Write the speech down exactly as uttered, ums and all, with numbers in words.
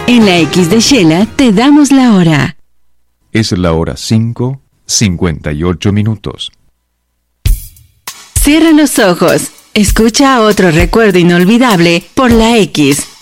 En la X de Shela te damos la hora. Es la hora cinco, cincuenta y ocho minutos. Cierra los ojos. Escucha otro recuerdo inolvidable por la X.